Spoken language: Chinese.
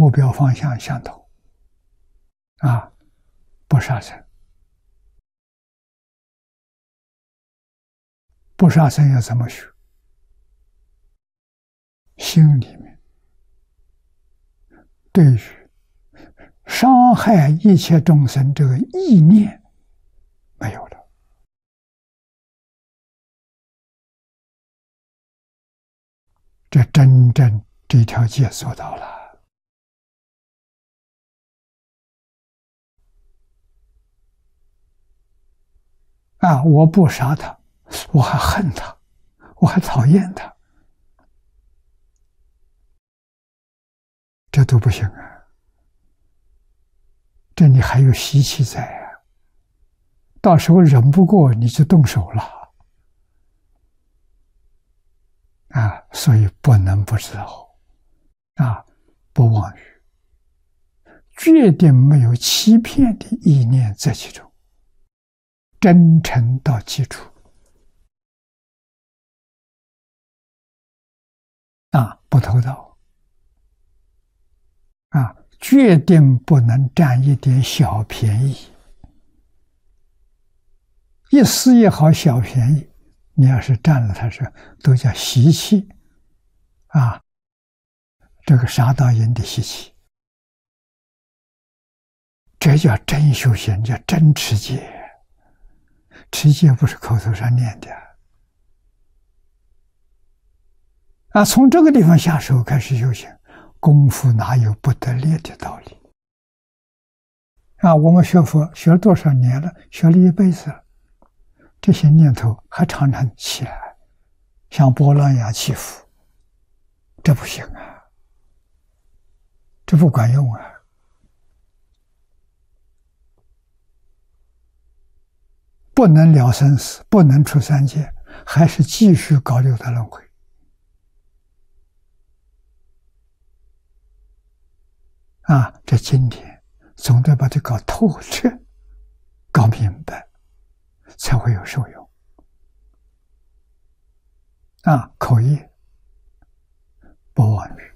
目标方向相同啊，不杀生。不杀生要怎么学？心里面对于伤害一切众生这个意念没有了，这真正这条戒做到了啊！我不杀他，我还恨他，我还讨厌他，这都不行啊！这你还有习气在啊，到时候忍不过你就动手了啊！所以不能不知道啊，不妄语，决定没有欺骗的意念在其中，真诚到基础啊，不偷盗啊，决定不能占一点小便宜，一丝一毫小便宜，你要是占了它是都叫习气啊，这个杀盗淫的习气，这叫真修行，叫真持戒。持戒不是口头上念的啊，从这个地方下手开始修行，功夫哪有不得力的道理啊？我们学佛学了多少年了，学了一辈子了，这些念头还常常起来，像波浪一样起伏，这不行啊，这不管用啊！不能了生死，不能出三界，还是继续搞六道轮回啊！这今天总得把它搞透彻、搞明白，才会有受用啊！口业不妄语。